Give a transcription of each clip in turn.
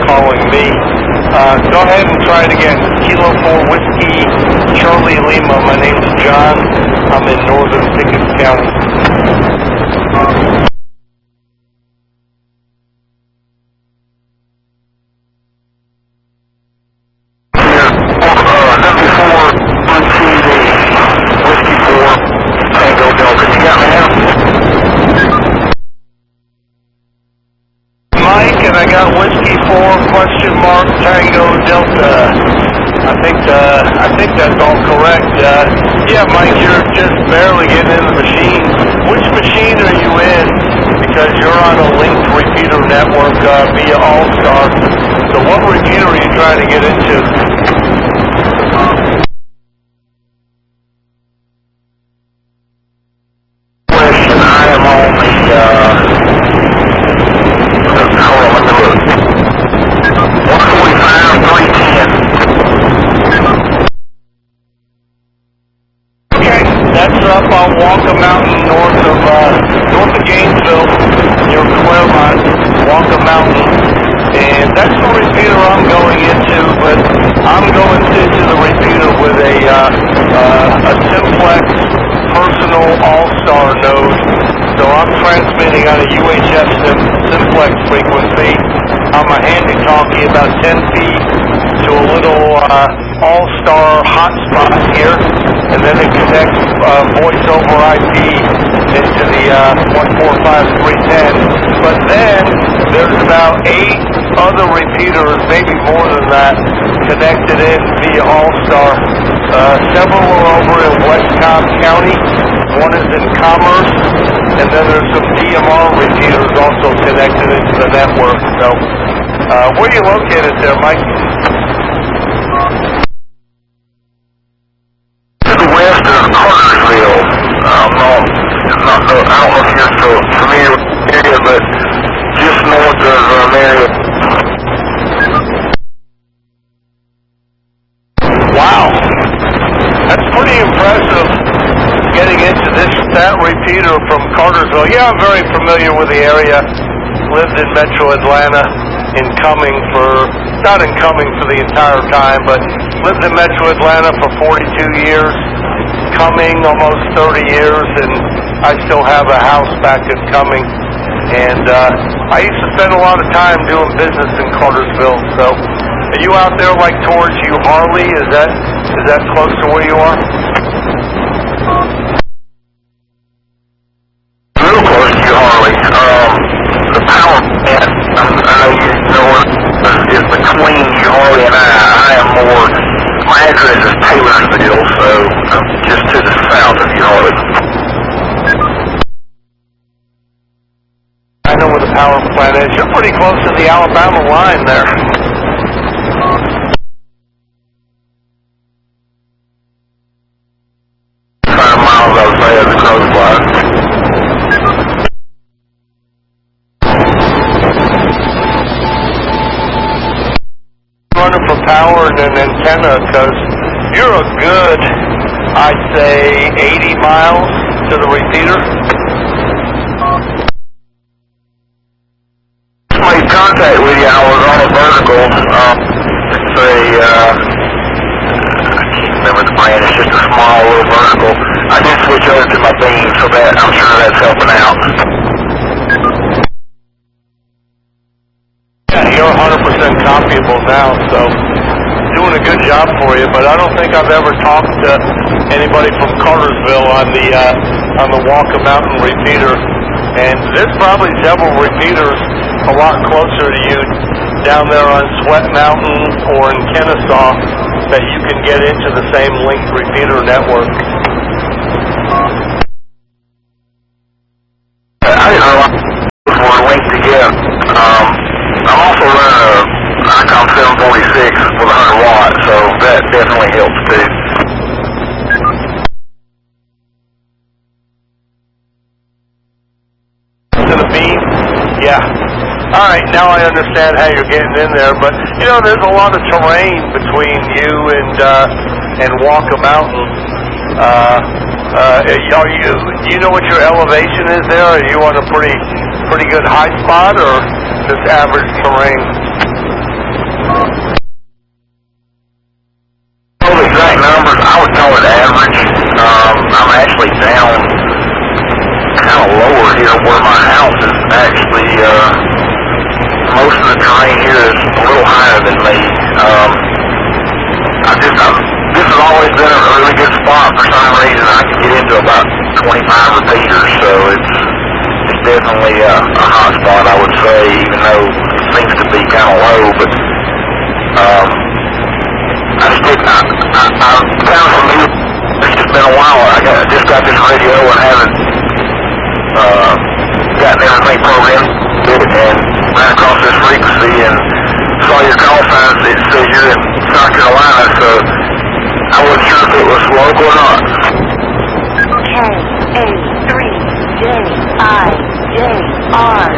following me. Go ahead and try it again. Kilo 4 Whiskey, Charlie Lima. My name's John. I'm in northern Pickens County. Mike, and I got Whiskey 4 question mark Tango Delta. I think that's all correct. Yeah, Mike, you're just barely getting in the machine. Which machine are you in? Because you're on a linked repeater network via All-Star. So what repeater are you trying to get into? Question, I am on the, hold on, let me look. 145, 310. Okay, that's up on Walker Mountain north of Gainesville, near Claremont, Walker Mountain. And that's the repeater I'm going into, but I'm going into the repeater with a Simplex personal All-Star node. So I'm transmitting on a UHF Simplex frequency. I'm a handy-talkie about 10 feet to a little All-Star hotspot here, and then it connects voice over IP into the 145.310. But then there's about 8 other repeaters, maybe more than that, connected in via All-Star. Several are over in West Cobb County. One is in Commerce, and then there's some DMR repeaters also connected into the network. So, where are you located there, Mike? To the west of Cartersville. I don't know if you're so familiar with the area, but just north of Marion. Wow, that's pretty impressive. Getting into that repeater from Cartersville. Yeah, I'm very familiar with the area. Lived in Metro Atlanta not in Cumming for the entire time, but lived in Metro Atlanta for 42 years. Cumming almost 30 years, and I still have a house back in Cumming. And I used to spend a lot of time doing business in Cartersville. So, are you out there like towards Harley? Is that close to where you are? Real close to Harley. The power plant, I know you know it, is between Harley and I am more, my address is Taylorsville, so I'm just to the south of Harley. I know where the power plant is. You're pretty close to the Alabama line there. 5 miles, I would say, as the crow flies. Running for power and an antenna, because you're a good, I'd say, 80 miles to the repeater. Made contact with you. I was on a vertical. It's I can't remember the brand. It's just a small little vertical. I did switch over to my beam, so that I'm sure that's helping out. Yeah, you're 100% copyable now, so doing a good job for you. But I don't think I've ever talked to anybody from Cartersville on the Walker Mountain repeater. And there's probably several repeaters a lot closer to you down there on Sweat Mountain or in Kennesaw that you can get into the same linked repeater network. I didn't know we're linked together. I'm also running a ICOM 746 with 100 watts, so that definitely helps too. To the beam? Yeah. All right, now I understand how you're getting in there, but you know there's a lot of terrain between you and Walker Mountain. You know what your elevation is there? Are you on a pretty good high spot or just average terrain? a little higher than me. This has always been a really good spot for some reason. I can get into about 25 repeaters, so it's definitely a hot spot, I would say, even though it seems to be kind of low. But I just didn't. I'm kind of familiar. It's just been a while. I just got this radio and haven't gotten everything programmed and ran across this frequency and saw your call signs. It says you're in South Carolina, so I wasn't sure if it was local or not. K-A-3-J-I-J-R.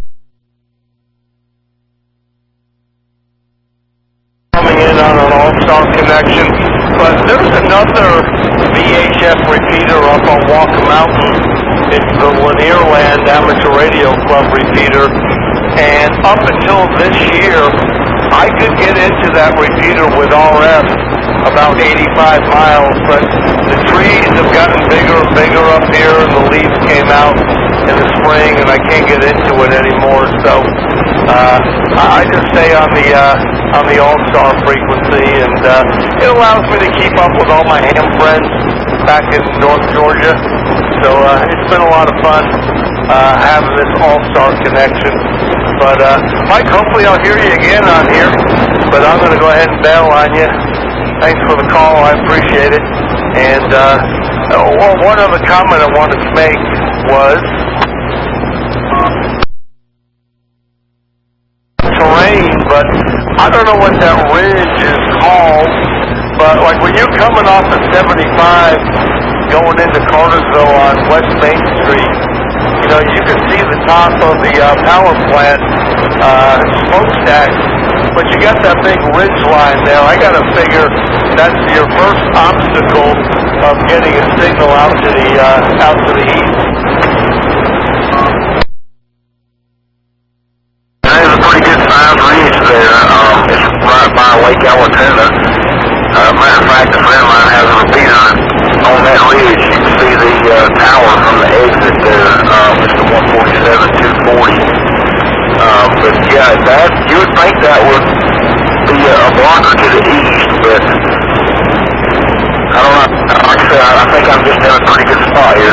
Coming in on an all-star connection, but there's another VHF repeater up on Walker Mountain. It's the Lanierland Amateur Radio Club repeater, and up until this year, I could get into that repeater with RF about 85 miles, but the trees have gotten bigger and bigger up here, and the leaves came out in the spring, and I can't get into it anymore. So I just stay on the all-star frequency, and it allows me to keep up with all my ham friends back in North Georgia. So it's been a lot of fun having this all-star connection. But Mike, hopefully I'll hear you again on here. But I'm going to go ahead and bail on you. Thanks for the call. I appreciate it. And one other comment I wanted to make was terrain, but I don't know what that ridge is called. But like when you're coming off of 75, going into Cartersville on West Main Street, you know, you can see the top of the power plant smokestack, but you got that big ridge line there. I got to figure that's your first obstacle of getting a signal out to the east. There's a pretty good sized ridge there. It's right by Lake Alatoona. Matter of fact, a friend of mine has a repeater on that ridge. You can see the tower from the exit there. It's the 147-240. But yeah, you would think that would be a blocker to the east, but I don't know. Like I said, I think I'm just in a pretty good spot here.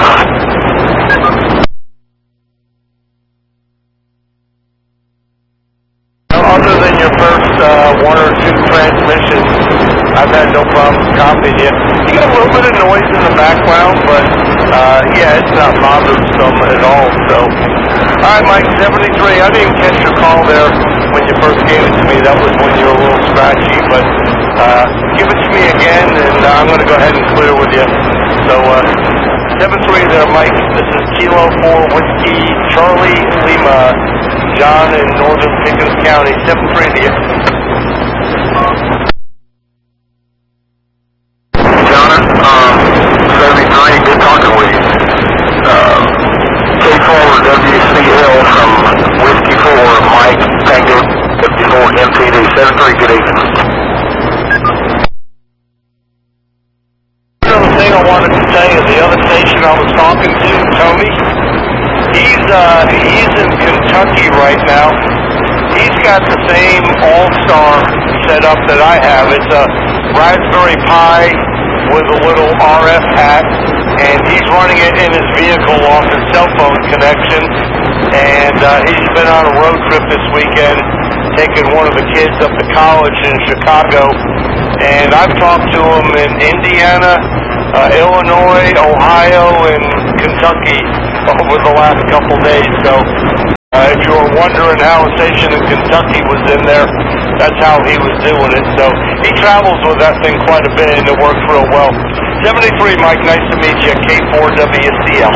Other than your first one or two transmissions, I've had no problem copying you. You get a little bit of noise in the background, but yeah, it's not bothersome at all. So, all right, Mike, 73. I didn't catch your call there when you first gave it to me. That was when you were a little scratchy, but give it to me again, and I'm going to go ahead and clear with you. So, 73 there, Mike. This is Kilo 4 Whiskey Charlie Lima, John in northern Pickens County. 73 to you. John, 73, good talking with you. K4 WCL from Whiskey 4, Mike, Tango 54 MTD. 73, good evening. Another thing I wanted to tell you, the other station I was talking to, Tony, he's in Kentucky right now. He's got the same all-star setup that I have. It's a Raspberry Pi with a little RF hat, and he's running it in his vehicle off his cell phone connection. And he's been on a road trip this weekend, taking one of the kids up to college in Chicago. And I've talked to him in Indiana, Illinois, Ohio, and Kentucky over the last couple days. So if you were wondering how a station in Kentucky was in there, that's how he was doing it. So he travels with that thing quite a bit, and it works real well. 73, Mike, nice to meet you. K4WCL.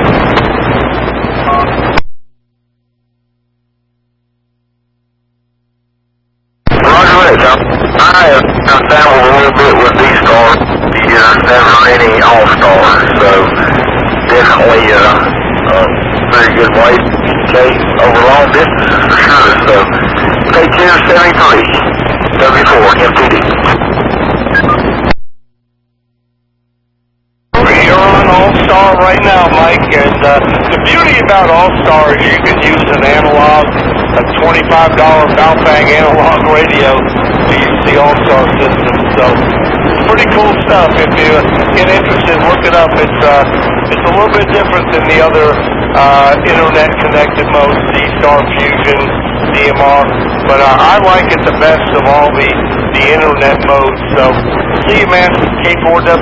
Roger that. I have dabbled a little bit with D-Star here, never any All-Stars, so definitely very good way to take over long distances for sure. So take care, 73, W4, MTD. You're on All-Star right now, Mike, and the beauty about All-Star is you can use an analog a $25 Baofeng analog radio to use the All-Star system. So it's pretty cool stuff. If you get interested, look it up. It's a little bit different than the other internet-connected modes, Z-Star Fusion, DMR, but I like it the best of all the internet modes. So see you, man. K4W.